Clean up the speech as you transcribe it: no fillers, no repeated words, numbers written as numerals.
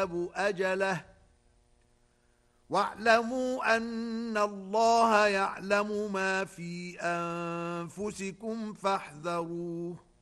يُجَّلَبُ أَجَلَهُ وَاعْلَمُوا أَنَّ اللَّهَ يَعْلَمُ مَا فِي أَنفُسِكُمْ فاحذروه